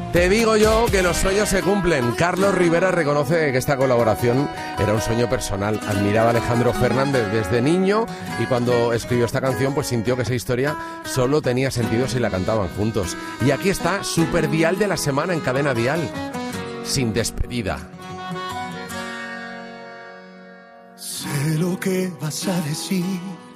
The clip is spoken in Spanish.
Te digo yo que los sueños se cumplen. Carlos Rivera reconoce que esta colaboración era un sueño personal. Admiraba a Alejandro Fernández desde niño y cuando escribió esta canción pues sintió que esa historia solo tenía sentido si la cantaban juntos. Y aquí está Super Dial de la semana en Cadena Dial. Sin despedida. Sé lo que vas a decir.